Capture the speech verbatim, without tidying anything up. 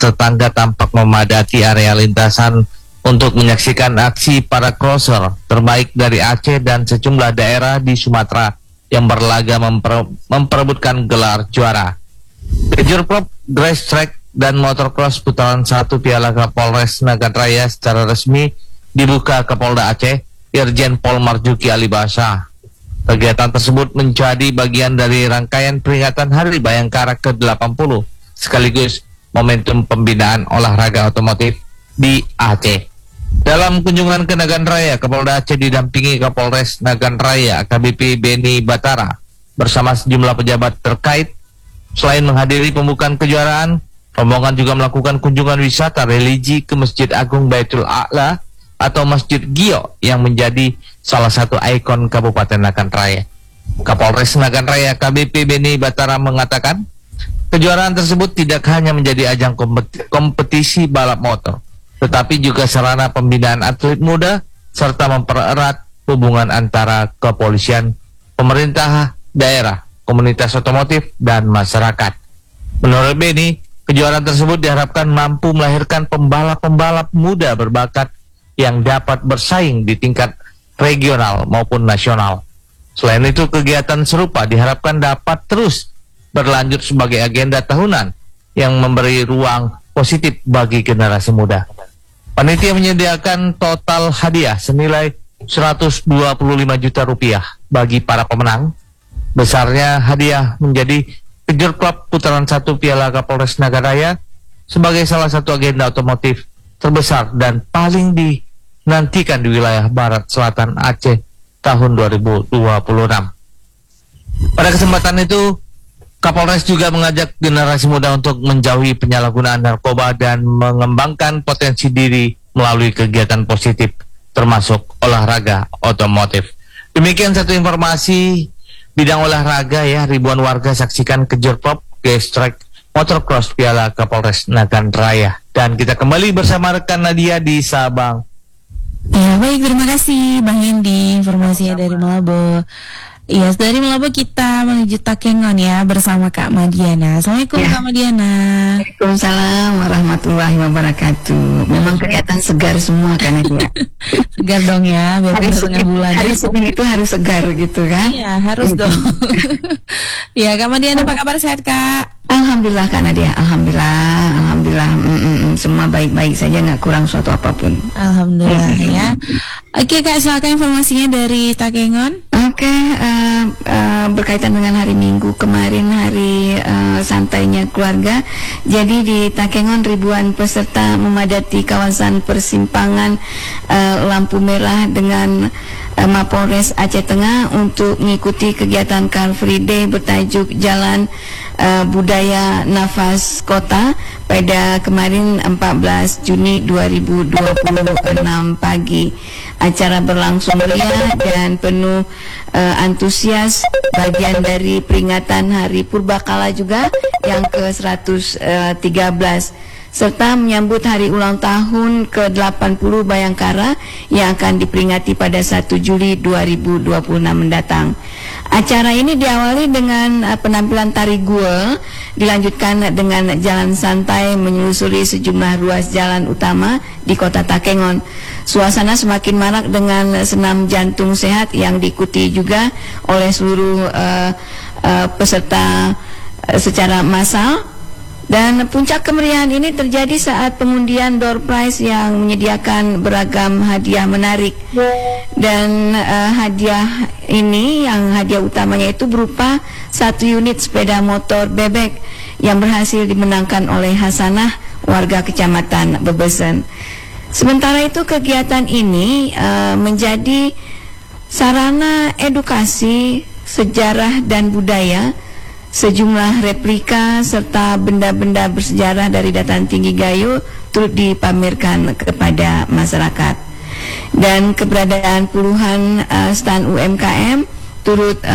tetangga tampak memadati area lintasan untuk menyaksikan aksi para crosser terbaik dari Aceh dan sejumlah daerah di Sumatera yang berlaga memper memperebutkan gelar juara. Kejurprop, Grace Track, dan Motocross putaran satu Piala Kapolres Nagan Raya secara resmi dibuka Kapolda Aceh, Irjen Pol Marzuki Ali Bashar. Kegiatan tersebut menjadi bagian dari rangkaian peringatan Hari Bayangkara ke delapan puluh, sekaligus momentum pembinaan olahraga otomotif di Aceh. Dalam kunjungan ke Nagan Raya, Kapolda Aceh didampingi Kapolres Nagan Raya A K B P Beni Batara bersama sejumlah pejabat terkait. Selain menghadiri pembukaan kejuaraan, rombongan juga melakukan kunjungan wisata religi ke Masjid Agung Baitul A'la atau Masjid Gio yang menjadi salah satu ikon Kabupaten Nagan Raya. Kapolres Nagan Raya A K B P Beni Batara mengatakan, kejuaraan tersebut tidak hanya menjadi ajang kompetisi balap motor, tetapi juga sarana pembinaan atlet muda serta mempererat hubungan antara kepolisian, pemerintah daerah, komunitas otomotif, dan masyarakat. Menurut Beni, kejuaraan tersebut diharapkan mampu melahirkan pembalap-pembalap muda berbakat yang dapat bersaing di tingkat regional maupun nasional. Selain itu, kegiatan serupa diharapkan dapat terus berlanjut sebagai agenda tahunan yang memberi ruang positif bagi generasi muda. Panitia menyediakan total hadiah senilai seratus dua puluh lima juta rupiah bagi para pemenang. Besarnya hadiah menjadi Kejurprop putaran satu Piala Kapolres Nagan Raya sebagai salah satu agenda otomotif terbesar dan paling dinantikan di wilayah Barat Selatan Aceh tahun dua ribu dua puluh enam. Pada kesempatan itu, Kapolres juga mengajak generasi muda untuk menjauhi penyalahgunaan narkoba dan mengembangkan potensi diri melalui kegiatan positif termasuk olahraga otomotif. Demikian satu informasi bidang olahraga ya. Ribuan warga saksikan Kejurprop, Grace Track, Motocross Piala Kapolres Nagan Raya. Dan kita kembali bersama rekan Nadia di Sabang. Ya, baik, terima kasih Bang Hendi, informasinya dari Malabo. Iya, dari Malabo kita menuju Takengon ya bersama Kak Madiana. Assalamualaikum ya. Kak Madiana. Waalaikumsalam warahmatullahi wabarakatuh. Memang kelihatan segar semua kan ya. Segar dong ya, berarti setengah bulan. Hari Senin itu harus segar gitu kan? Iya, harus dong. Iya, Kak Madiana, apa kabar, sehat Kak? Alhamdulillah Kak Nadia, Alhamdulillah, Alhamdulillah, mm, mm, mm, semua baik-baik saja, nggak kurang suatu apapun. Alhamdulillah ya. Oke Kak, silakan informasinya dari Takengon. Oke, uh, uh, berkaitan dengan hari Minggu kemarin, hari uh, santainya keluarga. Jadi di Takengon ribuan peserta memadati kawasan persimpangan uh, lampu merah dengan uh, Mapolres Aceh Tengah untuk mengikuti kegiatan Car Free Day bertajuk Jalan uh, Budaya Nafas Kota pada kemarin empat belas Juni dua ribu dua puluh enam pagi. Acara berlangsung meriah dan penuh uh, antusias, bagian dari peringatan Hari Purbakala juga yang ke seratus tiga belas, serta menyambut hari ulang tahun ke delapan puluh Bayangkara yang akan diperingati pada satu Juli dua ribu dua puluh enam mendatang. Acara ini diawali dengan uh, penampilan tari guel, dilanjutkan dengan jalan santai menyusuri sejumlah ruas jalan utama di kota Takengon. Suasana semakin marak dengan senam jantung sehat yang diikuti juga oleh seluruh uh, uh, peserta uh, secara massal. Dan puncak kemeriahan ini terjadi saat pengundian door prize yang menyediakan beragam hadiah menarik. Dan uh, hadiah ini, yang hadiah utamanya itu berupa satu unit sepeda motor bebek yang berhasil dimenangkan oleh Hasanah, warga Kecamatan Bebesen. Sementara itu kegiatan ini uh, menjadi sarana edukasi sejarah dan budaya. Sejumlah replika serta benda-benda bersejarah dari Dataran Tinggi Gayo turut dipamerkan kepada masyarakat. Dan keberadaan puluhan uh, stand U M K M turut uh,